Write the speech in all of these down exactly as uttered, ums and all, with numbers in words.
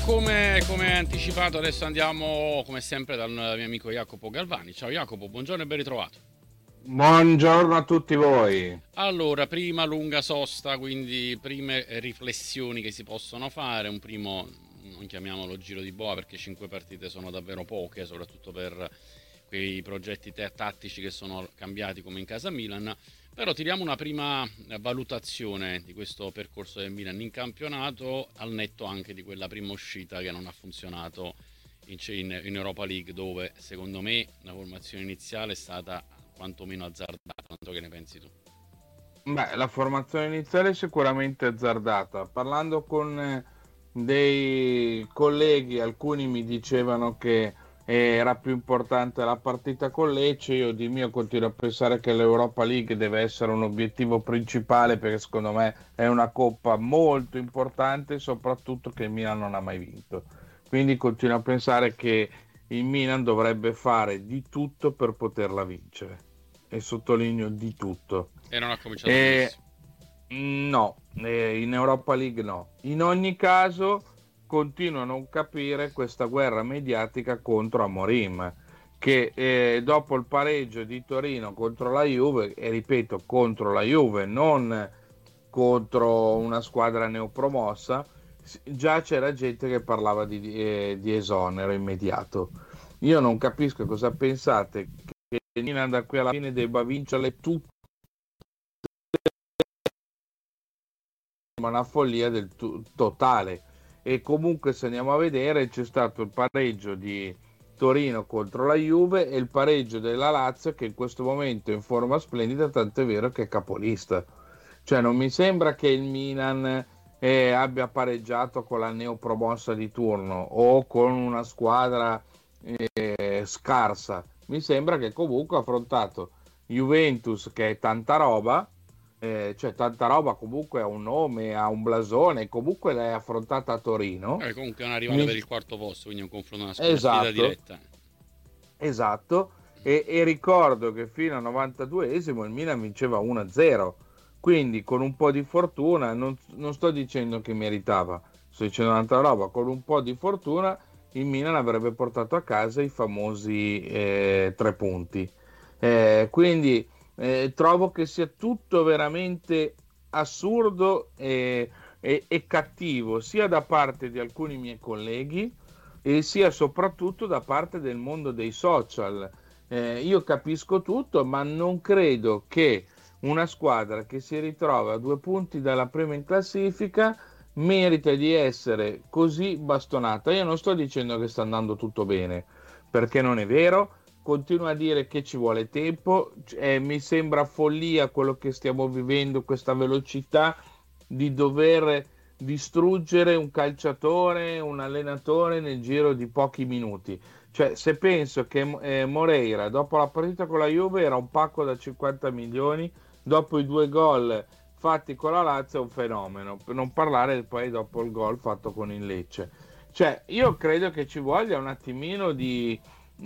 come, come anticipato, adesso andiamo come sempre dal mio amico Jacopo Galvani. Ciao Jacopo, buongiorno e ben ritrovato. Buongiorno a tutti voi. Allora, prima lunga sosta, quindi prime riflessioni che si possono fare. Un primo, non chiamiamolo giro di boa perché cinque partite sono davvero poche, soprattutto per quei progetti te- tattici che sono cambiati come in casa Milan. Però tiriamo una prima valutazione di questo percorso del Milan in campionato, al netto anche di quella prima uscita che non ha funzionato in, in, in Europa League, dove secondo me la formazione iniziale è stata quantomeno azzardata. Non so che ne pensi tu. Beh, la formazione iniziale è sicuramente azzardata. Parlando con eh, dei colleghi, alcuni mi dicevano che eh, era più importante la partita con Lecce. Io di mio continuo a pensare che l'Europa League deve essere un obiettivo principale perché secondo me è una coppa molto importante, soprattutto che il Milan non ha mai vinto. Quindi continuo a pensare che il Milan dovrebbe fare di tutto per poterla vincere. E sottolineo di tutto. E non ha cominciato Eh, benissimo. no, eh, in Europa League no. In ogni caso, continuo a non capire questa guerra mediatica contro Amorim, che eh, dopo il pareggio di Torino contro la Juve, e ripeto, contro la Juve, non contro una squadra neopromossa, s- già c'era gente che parlava di, eh, di esonero immediato. Io non capisco cosa pensate che il Milan da qui alla fine debba vincere tutte, ma una follia del tu- totale. E comunque se andiamo a vedere c'è stato il pareggio di Torino contro la Juve e il pareggio della Lazio che in questo momento è in forma splendida, tant'è vero che è capolista. Cioè non mi sembra che il Milan eh, abbia pareggiato con la neopromossa di turno o con una squadra eh, scarsa. Mi sembra che comunque ha affrontato Juventus che è tanta roba, eh, cioè tanta roba comunque ha un nome, ha un blasone, comunque l'hai affrontata a Torino. Eh, comunque è una rivale Mi... per il quarto posto, quindi è un confronto, una, una sfida Esatto, diretta. esatto. E, e ricordo che fino al novantaduesimo il Milan vinceva uno a zero, quindi con un po' di fortuna, non, non sto dicendo che meritava, sto dicendo tanta roba, con un po' di fortuna il Milan avrebbe portato a casa i famosi eh, tre punti. Eh, quindi eh, trovo che sia tutto veramente assurdo e, e- e cattivo, sia da parte di alcuni miei colleghi e sia soprattutto da parte del mondo dei social. Eh, io capisco tutto, ma non credo che una squadra che si ritrova a due punti dalla prima in classifica merita di essere così bastonata. Io non sto dicendo che sta andando tutto bene, perché non è vero. Continuo a dire che ci vuole tempo. Eh, mi sembra follia quello che stiamo vivendo, questa velocità di dover distruggere un calciatore, un allenatore nel giro di pochi minuti. Cioè, se penso che eh, Moreira, dopo la partita con la Juve, era un pacco da cinquanta milioni, dopo i due gol fatti con la Lazio è un fenomeno, per non parlare poi dopo il gol fatto con il Lecce. Cioè, io credo che ci voglia un attimino di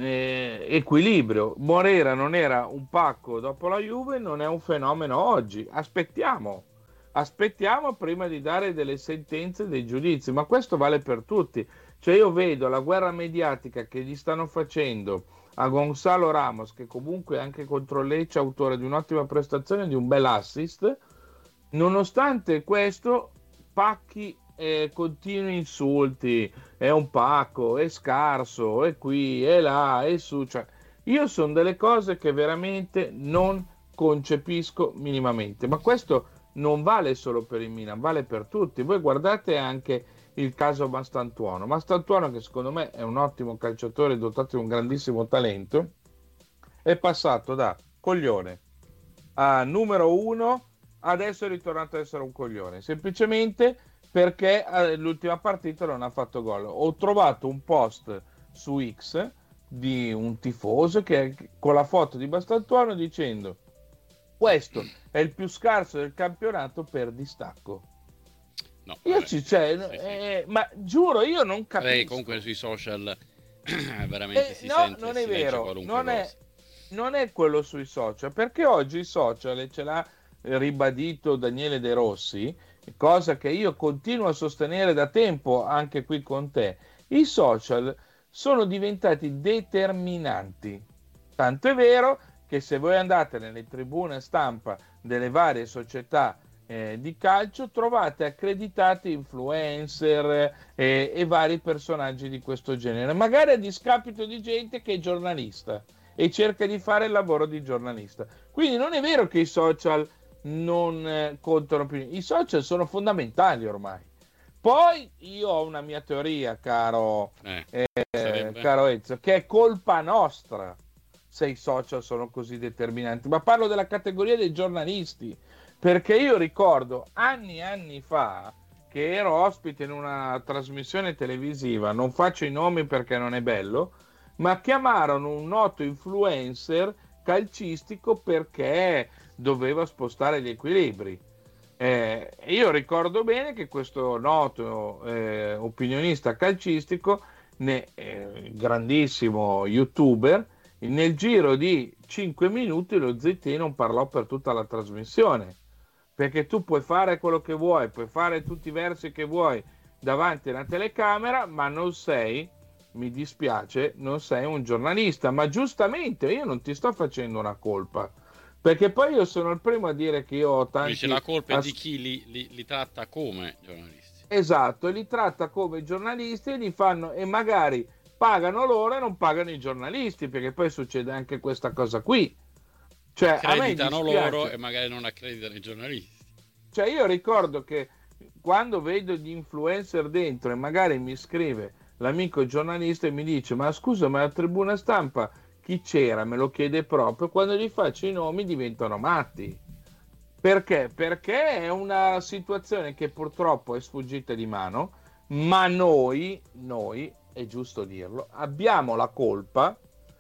eh, equilibrio. Moreira non era un pacco dopo la Juve, non è un fenomeno oggi. Aspettiamo, aspettiamo prima di dare delle sentenze, dei giudizi, ma questo vale per tutti. Cioè io vedo la guerra mediatica che gli stanno facendo a Gonzalo Ramos, che comunque è anche contro Lecce, autore di un'ottima prestazione, di un bel assist, nonostante questo pacchi eh, continui insulti, è un pacco, è scarso, è qui, è là, è su. Cioè, io sono delle cose che veramente non concepisco minimamente, ma questo non vale solo per il Milan, vale per tutti. Voi guardate anche il caso Mastantuono. Mastantuono, che secondo me è un ottimo calciatore dotato di un grandissimo talento, è passato da coglione a numero uno, adesso è ritornato ad essere un coglione, semplicemente perché eh, l'ultima partita non ha fatto gol. Ho trovato un post su X di un tifoso che con la foto di Bastantuono dicendo questo è il più scarso del campionato per distacco. No, Io vabbè, ci, cioè, sì, sì. eh, ma giuro, io non Vabbè, comunque capisco. sui social veramente Eh, si no, sente e non è si legge vero, qualunque non cosa. è, non è quello sui social, perché oggi i social, e ce l'ha ribadito Daniele De Rossi, cosa che io continuo a sostenere da tempo anche qui con te, i social sono diventati determinanti. Tanto è vero che se voi andate nelle tribune stampa delle varie società eh, di calcio trovate accreditati influencer eh, e vari personaggi di questo genere, magari a discapito di gente che è giornalista e cerca di fare il lavoro di giornalista. Quindi non è vero che i social non eh, contano più, i social sono fondamentali ormai. Poi io ho una mia teoria, caro, Eh, eh, sarebbe? caro Ezio, che è colpa nostra se i social sono così determinanti, ma parlo della categoria dei giornalisti, perché io ricordo anni e anni fa che ero ospite in una trasmissione televisiva, non faccio i nomi perché non è bello, ma chiamarono un noto influencer calcistico perché doveva spostare gli equilibri. Eh, io ricordo bene che questo noto eh, opinionista calcistico, ne, eh, grandissimo youtuber, nel giro di cinque minuti lo Z T non parlò per tutta la trasmissione, perché tu puoi fare quello che vuoi, puoi fare tutti i versi che vuoi davanti alla telecamera, ma non sei, mi dispiace, non sei un giornalista, ma giustamente io non ti sto facendo una colpa, perché poi io sono il primo a dire che io ho Dice la tanti... colpa è di as- chi li, li- li tratta come giornalisti. Esatto, li tratta come giornalisti e li fanno e magari pagano loro e non pagano i giornalisti, perché poi succede anche questa cosa qui. Cioè, a me Accreditano loro e dispiace. magari non accreditano i giornalisti. Cioè, io ricordo che quando vedo gli influencer dentro e magari mi scrive l'amico giornalista e mi dice: Ma scusa, ma la tribuna stampa chi c'era? Me lo chiede proprio. Quando gli faccio i nomi diventano matti. Perché? Perché è una situazione che purtroppo è sfuggita di mano, ma noi, noi, è giusto dirlo, abbiamo la colpa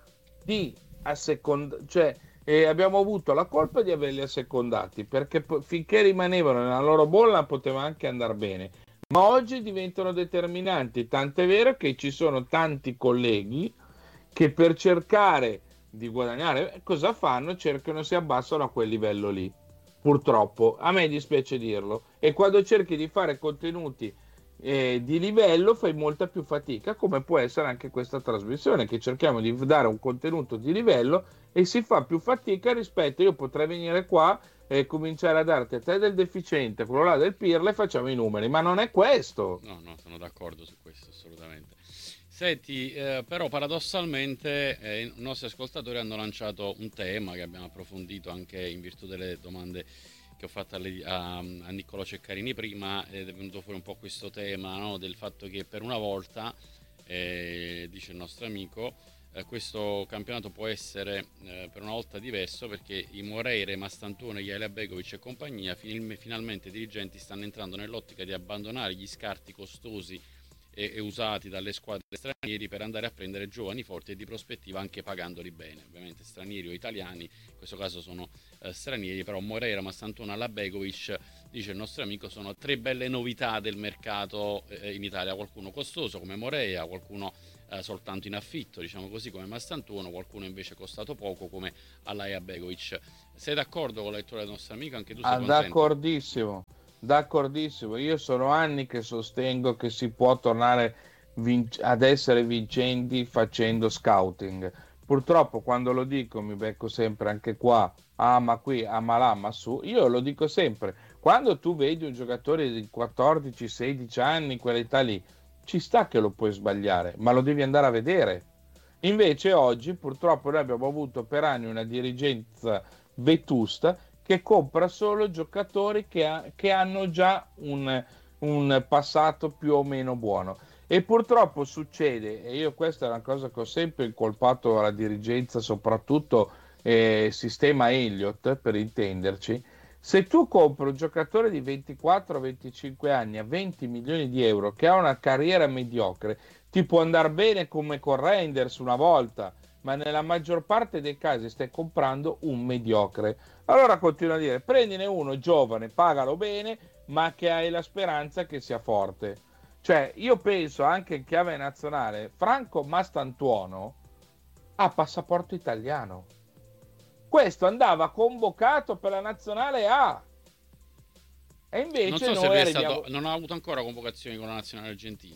di assecondare, cioè eh, abbiamo avuto la colpa di averli assecondati, perché po- finché rimanevano nella loro bolla poteva anche andare bene, ma oggi diventano determinanti, tant'è vero che ci sono tanti colleghi che per cercare di guadagnare, eh, cosa fanno? Cercano, si abbassano a quel livello lì. Purtroppo, a me dispiace dirlo. E quando cerchi di fare contenuti eh, di livello fai molta più fatica, come può essere anche questa trasmissione, che cerchiamo di dare un contenuto di livello e si fa più fatica rispetto, io potrei venire qua e cominciare a darti a te del deficiente, quello là del pirla e facciamo i numeri, ma non è questo. No, no, sono d'accordo su questo, assolutamente. Senti, eh, però paradossalmente eh, i nostri ascoltatori hanno lanciato un tema che abbiamo approfondito anche in virtù delle domande che ho fatto alle- a, a Niccolò Ceccarini prima, ed è venuto fuori un po' questo tema, no, del fatto che per una volta, eh, dice il nostro amico, eh, questo campionato può essere eh, per una volta diverso perché i Moreira, i Mastantuono, gli Elia Begovic e compagnia fin- finalmente i dirigenti stanno entrando nell'ottica di abbandonare gli scarti costosi e, e usati dalle squadre stranieri per andare a prendere giovani forti e di prospettiva anche pagandoli bene, ovviamente stranieri o italiani, in questo caso sono eh, stranieri, però Moreira, Mastantuono, Alabegovic, dice il nostro amico, sono tre belle novità del mercato eh, in Italia, qualcuno costoso come Moreira, qualcuno eh, soltanto in affitto, diciamo così, come Mastantuono, qualcuno invece costato poco come Alaia Begovic. Sei d'accordo con la lettura del nostro amico? Anche tu sei Ah, contento? d'accordissimo, d'accordissimo. Io sono anni che sostengo che si può tornare vinc- ad essere vincenti facendo scouting. Purtroppo quando lo dico mi becco sempre anche qua, ah ma qui, ah ma là, ma su. Io lo dico sempre, quando tu vedi un giocatore di quattordici sedici anni, quell'età lì, ci sta che lo puoi sbagliare, ma lo devi andare a vedere. Invece oggi purtroppo noi abbiamo avuto per anni una dirigenza vetusta che compra solo giocatori che, ha- che hanno già un, un passato più o meno buono. E purtroppo succede, e io questa è una cosa che ho sempre incolpato alla dirigenza, soprattutto eh, sistema Elliott, per intenderci, se tu compri un giocatore di ventiquattro venticinque anni a venti milioni di euro che ha una carriera mediocre, ti può andare bene come con Reinders una volta, ma nella maggior parte dei casi stai comprando un mediocre. Allora continua a dire, prendine uno giovane, pagalo bene, ma che hai la speranza che sia forte. Cioè, io penso anche in chiave nazionale, Franco Mastantuono ha passaporto italiano. Questo andava convocato per la nazionale A. E Non invece so se noi lui è arriviamo. stato, non ha avuto ancora convocazioni con la nazionale argentina.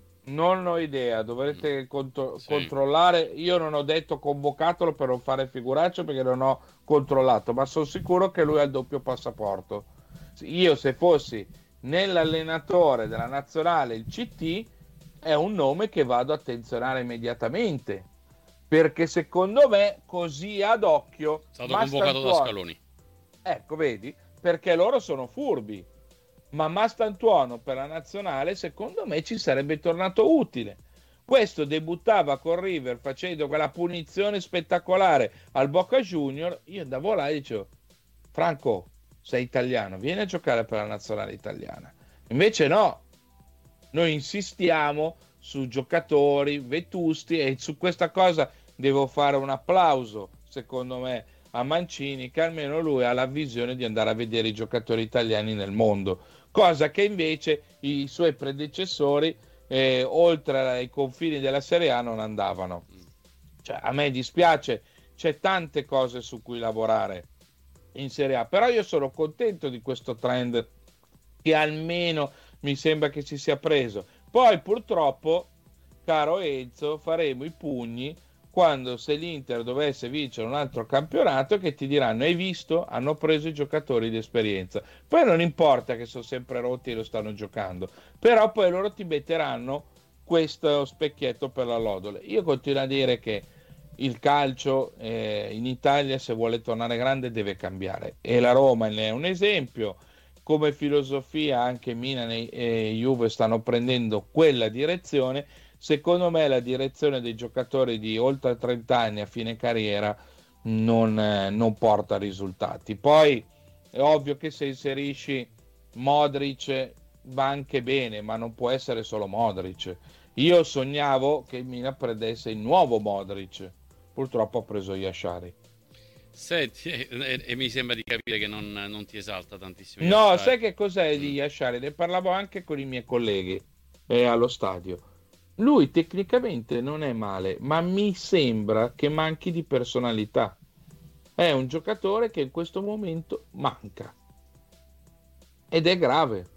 Non ho idea, Mm, dovrete contro- sì. controllare. Io non ho detto convocatelo per non fare figuraccio perché non ho controllato, ma sono sicuro che lui ha il doppio passaporto. Io se fossi nell'allenatore della nazionale, il C T è un nome che vado a attenzionare immediatamente, perché secondo me così ad occhio È stato convocato da Mastantuono, Scaloni. ecco, vedi, perché loro sono furbi, ma Mastantuono per la nazionale secondo me ci sarebbe tornato utile. Questo debuttava con River facendo quella punizione spettacolare al Boca Junior. Io andavo là e dicevo: Franco, sei italiano, vieni a giocare per la nazionale italiana. Invece no, noi insistiamo su giocatori vetusti e su questa cosa devo fare un applauso, secondo me, a Mancini, che almeno lui ha la visione di andare a vedere i giocatori italiani nel mondo, cosa che invece i suoi predecessori, eh, oltre ai confini della Serie A, non andavano. Mm. Cioè, a me dispiace, c'è tante cose su cui lavorare in Serie A, però io sono contento di questo trend che almeno mi sembra che ci sia preso. Poi purtroppo, caro Enzo, faremo i pugni quando se l'Inter dovesse vincere un altro campionato che ti diranno: hai visto? Hanno preso i giocatori di esperienza. Poi non importa che sono sempre rotti e lo stanno giocando, però poi loro ti metteranno questo specchietto per la lodole. Io continuo a dire che il calcio eh, in Italia, se vuole tornare grande, deve cambiare, e la Roma ne è un esempio. Come filosofia anche Milan e Juve stanno prendendo quella direzione. Secondo me la direzione dei giocatori di oltre trenta anni a fine carriera non, eh, non porta risultati. Poi è ovvio che se inserisci Modric va anche bene, ma non può essere solo Modric. Io sognavo che il Milan prendesse il nuovo Modric, purtroppo ha preso Yashari. Senti, e, e- e mi sembra di capire che non, non ti esalta tantissimo No, Yashari. sai che cos'è Mm. di Yashari? Ne parlavo anche con i miei colleghi eh, allo stadio. Lui tecnicamente non è male, ma mi sembra che manchi di personalità. È un giocatore che in questo momento manca ed è grave.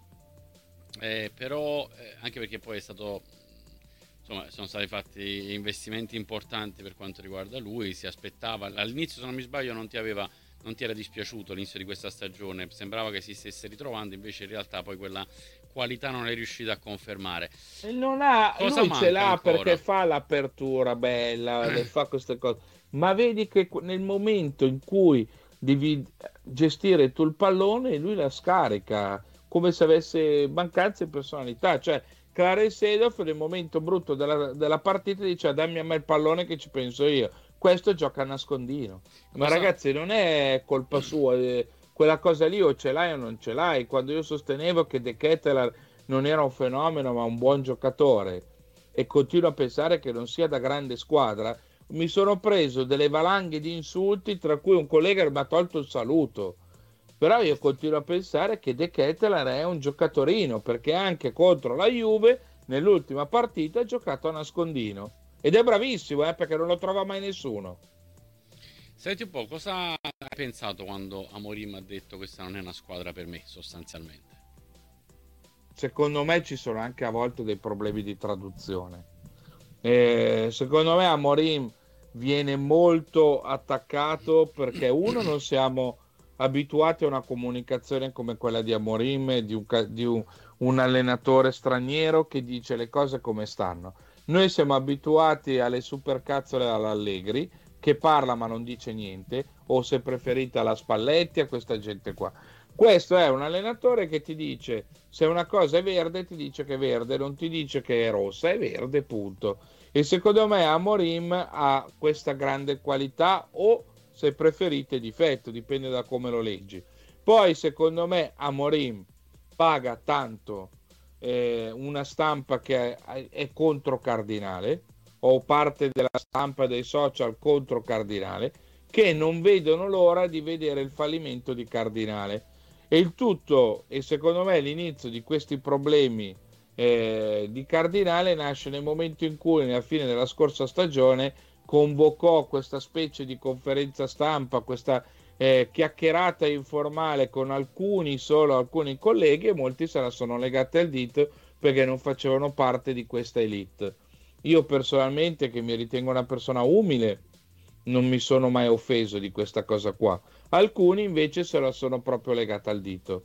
Eh, però, eh, anche perché poi è stato, insomma, sono stati fatti investimenti importanti per quanto riguarda lui. Si aspettava all'inizio, se non mi sbaglio, non ti aveva, non ti era dispiaciuto l'inizio di questa stagione. Sembrava che si stesse ritrovando, invece in realtà poi quella qualità non è riuscita a confermare. E non ha, Cosa lui ce manca l'ha perché ancora? fa l'apertura bella, le fa queste cose, ma vedi che nel momento in cui devi gestire tu il pallone, lui la scarica come se avesse mancanza di personalità. Cioè, Clarence Seedorf nel momento brutto della, della partita dice: dammi a me il pallone che ci penso io. Questo gioca a nascondino. Ma Cosa, ragazzi, non è colpa sua, eh, quella cosa lì o ce l'hai o non ce l'hai. Quando io sostenevo che De Ketelaere non era un fenomeno ma un buon giocatore e continuo a pensare che non sia da grande squadra, mi sono preso delle valanghe di insulti, tra cui un collega che mi ha tolto il saluto. Però io continuo a pensare che De Ketelaere è un giocatorino, perché anche contro la Juve nell'ultima partita ha giocato a nascondino ed è bravissimo, eh, perché non lo trova mai nessuno. senti un po', cosa hai pensato quando Amorim ha detto questa non è una squadra per me, sostanzialmente? Secondo me ci sono anche a volte dei problemi di traduzione. Eh, secondo me Amorim viene molto attaccato perché uno non siamo abituati a una comunicazione come quella di Amorim, di un, ca- di un- un allenatore straniero che dice le cose come stanno. Noi siamo abituati alle supercazzole all'Allegri che parla ma non dice niente, o se preferite alla Spalletti, a questa gente qua. Questo è un allenatore che ti dice se una cosa è verde, ti dice che è verde, non ti dice che è rossa, è verde, punto. E secondo me Amorim ha questa grande qualità o, se preferite, difetto, dipende da come lo leggi. Poi secondo me Amorim paga tanto eh, una stampa che è, è contro Cardinale o parte della stampa dei social contro Cardinale che non vedono l'ora di vedere il fallimento di Cardinale. E il tutto, e secondo me l'inizio di questi problemi eh, di Cardinale nasce nel momento in cui, nella fine della scorsa stagione, convocò questa specie di conferenza stampa, questa eh, chiacchierata informale con alcuni, solo alcuni colleghi, e molti se la sono legati al dito perché non facevano parte di questa elite. Io personalmente, che mi ritengo una persona umile, non mi sono mai offeso di questa cosa qua. Alcuni invece se la sono proprio legata al dito.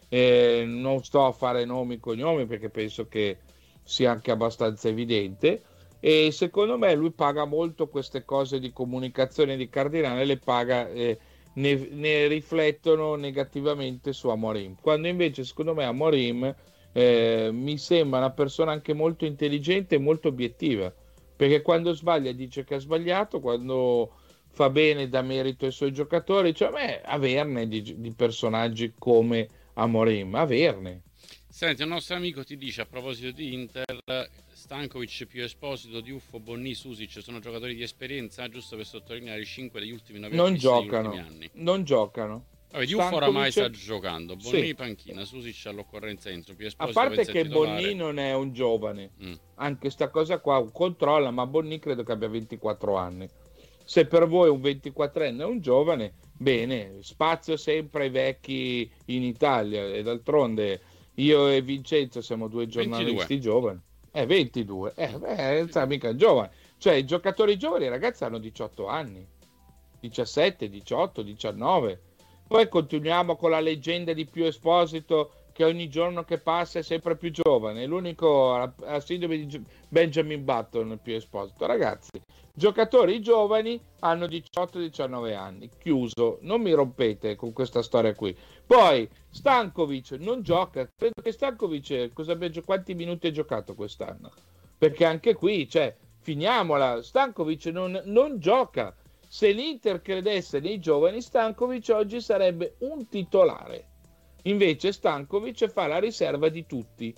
Eh, non sto a fare nomi e cognomi perché penso che sia anche abbastanza evidente, e secondo me lui paga molto queste cose di comunicazione di Cardinale, le paga, eh, ne, ne riflettono negativamente su Amorim, quando invece secondo me Amorim eh, mi sembra una persona anche molto intelligente e molto obiettiva, perché quando sbaglia dice che ha sbagliato, quando fa bene dà merito ai suoi giocatori, cioè a me averne di, di personaggi come Amorim, averne. Senti, un nostro amico ti dice a proposito di Inter, Stankovic più Esposito, Diouf, Bonni, Susic sono giocatori di esperienza, giusto per sottolineare i cinque degli ultimi nove Non acquisti negli ultimi giocano, anni. non giocano. Vabbè, Diouf oramai sta Stankovic, giocando, Bonni sì, panchina, Susic all'occorrenza entro, più a Esposito parte pensa il che Bonni titolare. non è un giovane, Mm. anche sta cosa qua controlla, ma Bonni credo che abbia ventiquattro anni. Se per voi un ventiquattrenne è un giovane, bene, spazio sempre ai vecchi in Italia, e d'altronde io e Vincenzo siamo due ventidue. giornalisti giovani. Eh, ventidue, eh, Mm. beh, non sa ventidue. mica giovane. Cioè, i giocatori giovani, ragazzi, hanno diciotto anni, diciassette, diciotto, diciannove. Poi continuiamo con la leggenda di Pio Esposito che ogni giorno che passa è sempre più giovane. L'unico a, a sindrome di Benjamin Button, Pio Esposito. Ragazzi, giocatori giovani hanno diciotto diciannove anni. Chiuso. Non mi rompete con questa storia qui. Poi Stankovic non gioca. Credo che Stankovic cosa abbia, quanti minuti ha giocato quest'anno? Perché anche qui, cioè, finiamola. Stankovic non, non gioca. Se l'Inter credesse nei giovani, Stankovic oggi sarebbe un titolare. Invece Stankovic fa la riserva di tutti.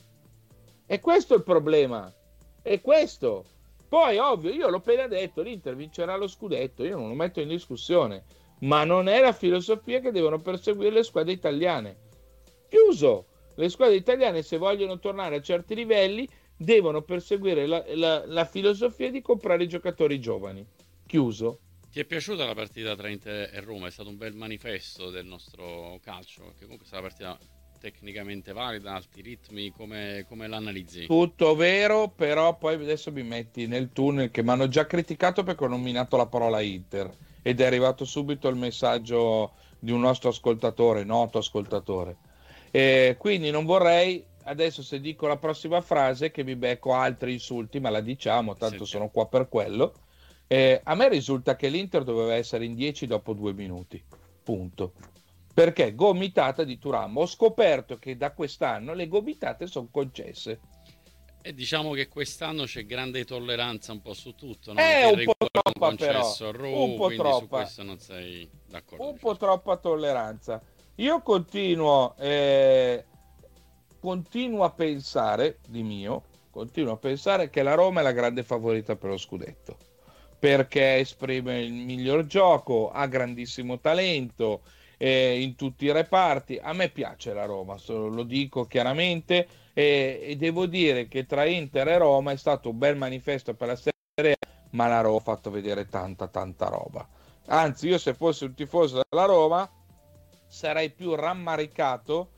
E questo è il problema. È questo. Poi, ovvio, io l'ho appena detto, l'Inter vincerà lo scudetto, io non lo metto in discussione, ma non è la filosofia che devono perseguire le squadre italiane. Chiuso. Le squadre italiane, se vogliono tornare a certi livelli, devono perseguire la, la, la filosofia di comprare i giocatori giovani. Chiuso. Ti è piaciuta la partita tra Inter e Roma? È stato un bel manifesto del nostro calcio, perché comunque è stata una partita tecnicamente valida, alti ritmi, come, come l'analizzi? Tutto vero, però poi adesso mi metti nel tunnel che mi hanno già criticato perché ho nominato la parola Inter ed è arrivato subito il messaggio di un nostro ascoltatore, noto ascoltatore. E quindi non vorrei, adesso se dico la prossima frase, che mi becco altri insulti, ma la diciamo, tanto Sentiamo. sono qua per quello. Eh, a me risulta che l'Inter doveva essere in dieci dopo due minuti, punto. Perché gomitata di Thuram. Ho scoperto che da quest'anno le gomitate sono concesse. E diciamo che quest'anno c'è grande tolleranza un po' su tutto, no? È Anche il un po' rigore non troppa però, concesso a un Ru, po' quindi su troppa, questo non sei d'accordo, un diciamo. po' troppa tolleranza. Io continuo, eh, continuo a pensare, di mio, continuo a pensare che la Roma è la grande favorita per lo scudetto, perché esprime il miglior gioco, ha grandissimo talento eh, in tutti i reparti. A me piace la Roma, lo dico chiaramente, e, e devo dire che tra Inter e Roma è stato un bel manifesto per la Serie A, ma la Roma ha fatto vedere tanta tanta roba. Anzi, io se fossi un tifoso della Roma sarei più rammaricato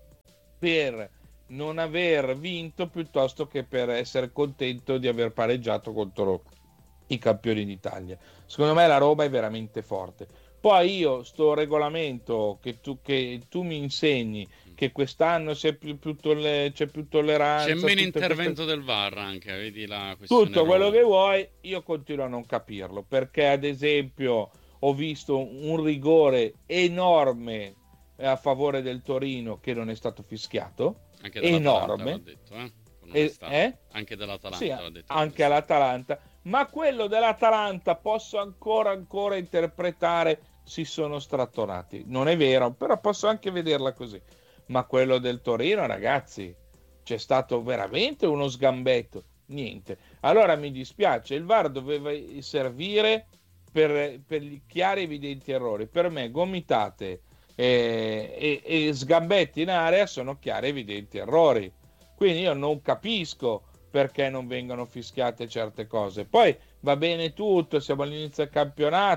per non aver vinto piuttosto che per essere contento di aver pareggiato contro i campioni d'Italia. Secondo me la Roma è veramente forte. Poi io sto regolamento che tu, che tu mi insegni che quest'anno c'è più, più, tolle, c'è più C'è tolleranza, meno tutte queste, intervento del V A R anche, vedi la questione tutto quello Roma. che vuoi, io continuo a non capirlo, perché ad esempio ho visto un rigore enorme a favore del Torino che non è stato fischiato, Anche dell'Atalanta va enorme, detto, eh? Con e, onestà. eh? Anche Sì, dell'Atalanta va detto con anche onestà. all'Atalanta, ma quello dell'Atalanta posso ancora ancora interpretare si sono strattonati. Non è vero, però posso anche vederla così. Ma quello del Torino, ragazzi, c'è stato veramente uno sgambetto. Niente. Allora mi dispiace, il V A R doveva servire per, per gli chiari evidenti errori. Per me gomitate e, e, e sgambetti in area sono chiari evidenti errori. Quindi io non capisco perché non vengono fischiate certe cose. Poi va bene tutto, siamo all'inizio del campionato,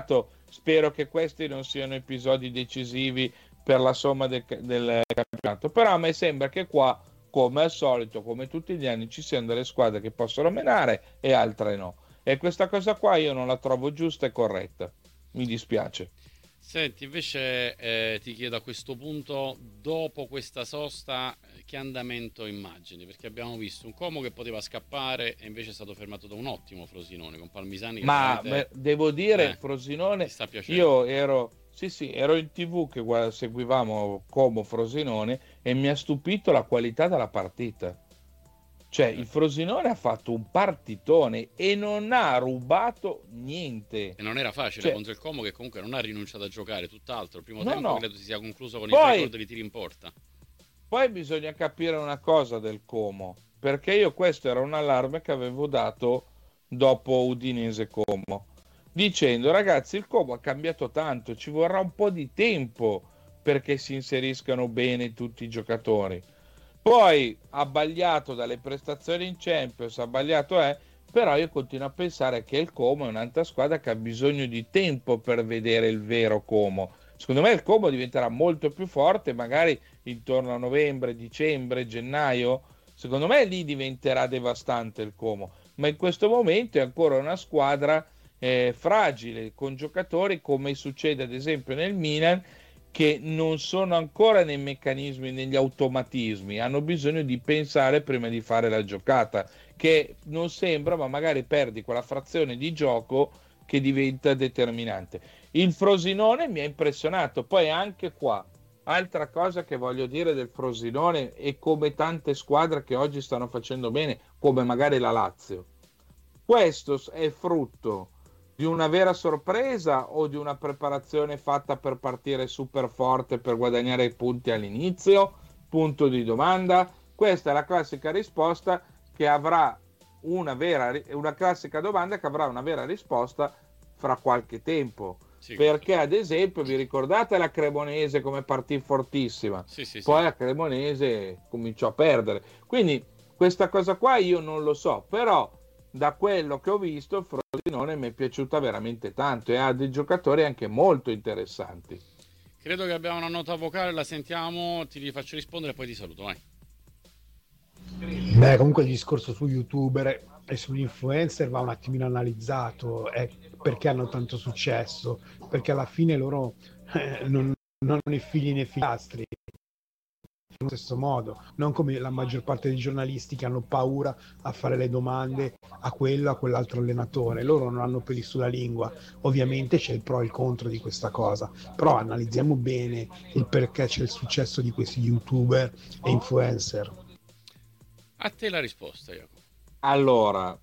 spero che questi non siano episodi decisivi per la somma del, del campionato, però a me sembra che qua, come al solito, come tutti gli anni, ci siano delle squadre che possono menare e altre no, e questa cosa qua io non la trovo giusta e corretta, mi dispiace. Senti, invece eh, ti chiedo a questo punto, dopo questa sosta, eh, che andamento immagini? Perché abbiamo visto un Como che poteva scappare e invece è stato fermato da un ottimo Frosinone con Palmisani che Ma veramente beh, devo dire, eh, Frosinone, ti sta piacendo. io ero, sì, sì, ero in T V che guarda- seguivamo Como Frosinone e mi ha stupito la qualità della partita. Cioè, il Eh, Frosinone ha fatto un partitone e non ha rubato niente. E non era facile Cioè, contro il Como che comunque non ha rinunciato a giocare, tutt'altro. Il primo no, tempo no. credo si sia concluso con il Poi, record di tiri in porta. poi bisogna capire una cosa del Como, perché io questo era un allarme che avevo dato dopo Udinese Como, dicendo ragazzi il Como ha cambiato tanto, ci vorrà un po' di tempo perché si inseriscano bene tutti i giocatori. Poi abbagliato dalle prestazioni in Champions, abbagliato è, però io continuo a pensare che il Como è un'altra squadra che ha bisogno di tempo per vedere il vero Como. Secondo me il Como diventerà molto più forte, magari intorno a novembre, dicembre, gennaio. Secondo me lì diventerà devastante il Como, ma in questo momento è ancora una squadra eh, fragile, con giocatori come succede ad esempio nel Milan, che non sono ancora nei meccanismi, negli automatismi, hanno bisogno di pensare prima di fare la giocata, che non sembra, ma magari perdi quella frazione di gioco che diventa determinante. Il Frosinone mi ha impressionato, poi anche qua, altra cosa che voglio dire del Frosinone e come tante squadre che oggi stanno facendo bene, come magari la Lazio. Questo è frutto di una vera sorpresa o di una preparazione fatta per partire super forte per guadagnare punti all'inizio? Punto di domanda. Questa è la classica risposta che avrà una vera, una classica domanda che avrà una vera risposta fra qualche tempo. Sì, questo Perché, sì. ad esempio, vi ricordate la Cremonese come partì fortissima? Sì, sì, sì. Poi la Cremonese cominciò a perdere. Quindi questa cosa qua io non lo so, però da quello che ho visto il Frosinone mi è piaciuta veramente tanto e ha dei giocatori anche molto interessanti. Credo che abbiamo una nota vocale, la sentiamo, ti faccio rispondere e poi ti saluto, vai. Beh, comunque il discorso su YouTuber e sugli influencer va un attimino analizzato, è perché hanno tanto successo, perché alla fine loro eh, non, non hanno né figli né figliastri, allo stesso modo, non come la maggior parte dei giornalisti che hanno paura a fare le domande a quello, a quell'altro allenatore, loro non hanno peli sulla lingua, ovviamente c'è il pro e il contro di questa cosa, però analizziamo bene il perché c'è il successo di questi YouTuber e influencer. A te la risposta, Jacopo. Allora,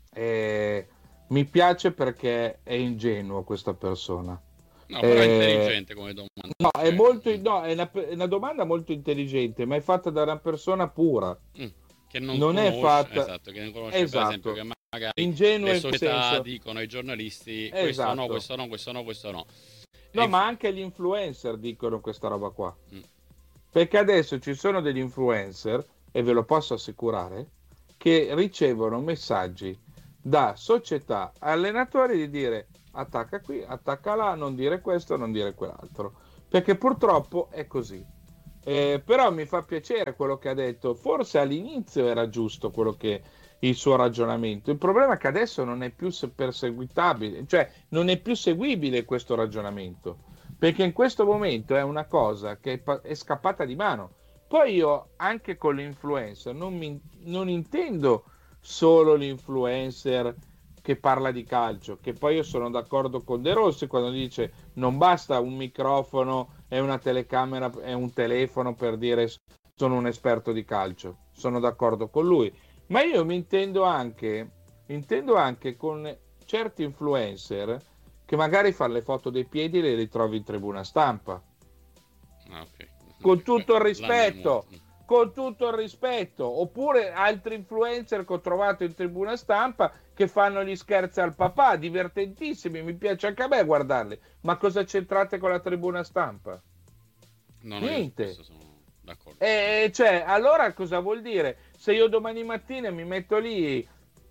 eh, mi piace perché è ingenuo questa persona. No, però è Eh, intelligente come domanda. no, è Cioè, molto, mm, no, è una, è una domanda molto intelligente, ma è fatta da una persona pura. mm, che non Non è conosce, fatta, esatto, che non conosce per esempio che esatto, magari ingenuo le in società senso, dicono ai giornalisti questo no, esatto. questo no, questo no, questo no. E No, inf- ma anche gli influencer dicono questa roba qua. mm, Perché adesso ci sono degli influencer, e ve lo posso assicurare, che ricevono messaggi da società, allenatori di dire attacca qui, attacca là, non dire questo, non dire quell'altro. Perché purtroppo è così. Eh, però mi fa piacere quello che ha detto. Forse all'inizio era giusto quello che il suo ragionamento. Il problema è che adesso non è più se- perseguitabile, cioè non è più seguibile questo ragionamento. Perché in questo momento è una cosa che è, pa- è scappata di mano. Poi io anche con l'influencer non, mi, non intendo solo l'influencer che parla di calcio, che poi io sono d'accordo con De Rossi quando dice non basta un microfono e una telecamera e un telefono per dire sono un esperto di calcio. Sono d'accordo con lui, ma io mi intendo anche, intendo anche con certi influencer che magari fanno le foto dei piedi e le ritrovi in tribuna stampa. ah, ok. Con tutto il Là ne è molto. rispetto, con tutto il rispetto, oppure altri influencer che ho trovato in tribuna stampa che fanno gli scherzi al papà, divertentissimi, mi piace anche a me guardarli, ma cosa c'entrate con la tribuna stampa? No, no, io su Niente. questo sono d'accordo. E cioè, allora cosa vuol dire? Se io domani mattina mi metto lì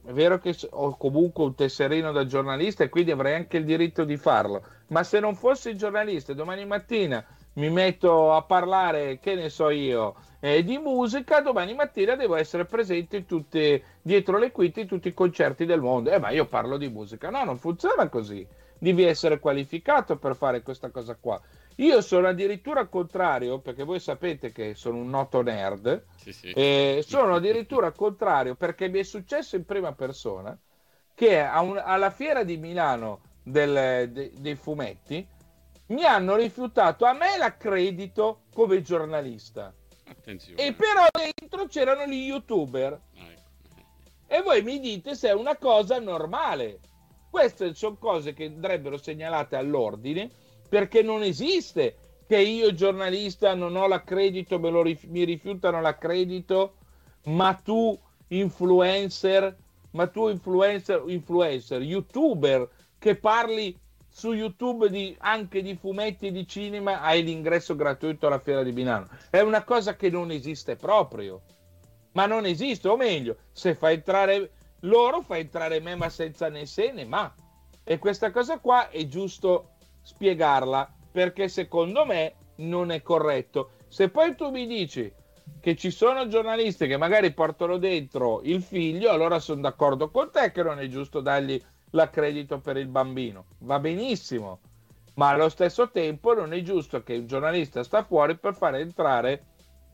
è vero che ho comunque un tesserino da giornalista e quindi avrei anche il diritto di farlo, ma se non fossi giornalista domani mattina mi metto a parlare, che ne so io, eh, di musica, domani mattina devo essere presente in tutte, dietro le quinte in tutti i concerti del mondo. Eh, ma io parlo di musica. No, non funziona così. Devi essere qualificato per fare questa cosa qua. Io sono addirittura contrario, perché voi sapete che sono un noto nerd, Sì, sì. eh, sono addirittura contrario perché mi è successo in prima persona che a un- alla fiera di Milano del- de- dei fumetti mi hanno rifiutato a me l'accredito come giornalista. Attenzione. E però dentro c'erano gli youtuber. Ah, ecco. E voi mi dite se è una cosa normale. Queste sono cose che andrebbero segnalate all'ordine, perché non esiste che io giornalista non ho l'accredito, me lo rif- mi rifiutano l'accredito, ma tu influencer, ma tu influencer, influencer, youtuber che parli su YouTube di, anche di fumetti e di cinema, hai l'ingresso gratuito alla Fiera di Milano. È una cosa che non esiste proprio. Ma non esiste, o meglio, se fa entrare loro, fa entrare me, ma senza né se né ma. E questa cosa qua è giusto spiegarla, perché secondo me non è corretto. Se poi tu mi dici che ci sono giornalisti che magari portano dentro il figlio, allora sono d'accordo con te che non è giusto dargli l'accredito per il bambino. Va benissimo, ma allo stesso tempo non è giusto che un giornalista sta fuori per far entrare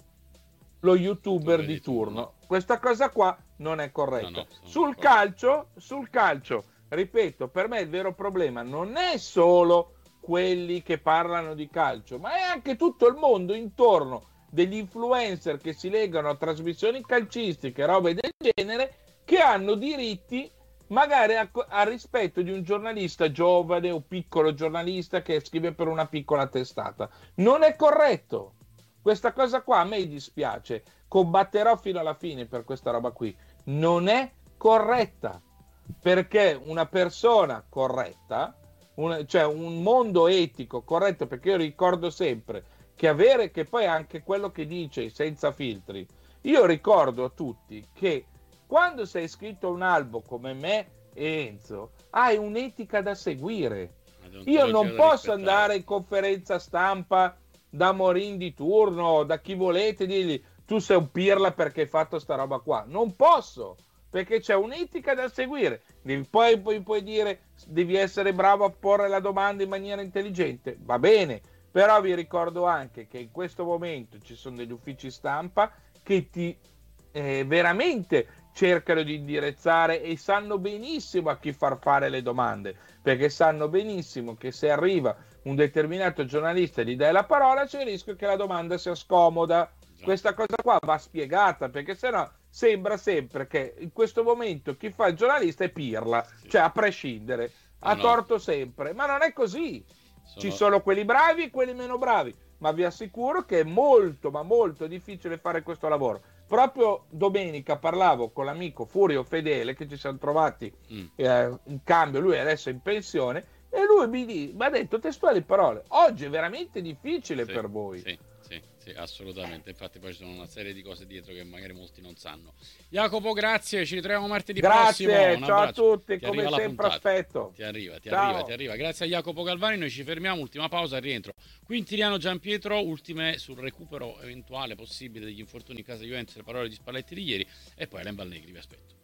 lo youtuber di turno. Questa cosa qua non è corretta. No, no, sul calcio, sul calcio, ripeto, per me il vero problema non è solo quelli che parlano di calcio, ma è anche tutto il mondo intorno degli influencer che si legano a trasmissioni calcistiche, robe del genere, che hanno diritti magari a, a rispetto di un giornalista giovane o piccolo giornalista che scrive per una piccola testata. Non è corretto. Questa cosa qua a me dispiace, combatterò fino alla fine per questa roba qui. Non è corretta, perché una persona corretta, un, cioè un mondo etico corretto, perché io ricordo sempre che avere, che poi anche quello che dice senza filtri, io ricordo a tutti che quando sei iscritto a un albo come me e Enzo, hai un'etica da seguire. Io non posso andare in conferenza stampa da Morin di turno, da chi volete, dirgli tu sei un pirla perché hai fatto sta roba qua. Non posso, perché c'è un'etica da seguire. Poi, poi puoi dire devi essere bravo a porre la domanda in maniera intelligente, va bene, però vi ricordo anche che in questo momento ci sono degli uffici stampa che ti eh, veramente cercano di indirizzare e sanno benissimo a chi far fare le domande, perché sanno benissimo che se arriva un determinato giornalista e gli dai la parola c'è il rischio che la domanda sia scomoda. Questa cosa qua va spiegata, perché sennò sembra sempre che in questo momento chi fa il giornalista è pirla, sì. Cioè a prescindere, ha no, torto no. sempre, ma non è così. Sono... Ci sono quelli bravi e quelli meno bravi, ma vi assicuro che è molto, ma molto difficile fare questo lavoro. Proprio domenica parlavo con l'amico Furio Fedele, che ci siamo trovati mm. eh, in cambio, lui adesso è in pensione, e lui mi, di, mi ha detto testuali parole, oggi è veramente difficile sì, per voi. Sì, sì, sì, assolutamente, infatti poi ci sono una serie di cose dietro che magari molti non sanno. Jacopo, grazie, ci ritroviamo martedì grazie, prossimo. Grazie, ciao a tutti, ti come sempre aspetto. Ti arriva, ti ciao. arriva, ti arriva. Grazie a Jacopo Galvani, noi ci fermiamo, ultima pausa e rientro. Quintiliano Gianpietro, ultime sul recupero eventuale possibile degli infortuni in casa Juventus, le parole di Spalletti di ieri, e poi Lemba Allegri, vi aspetto.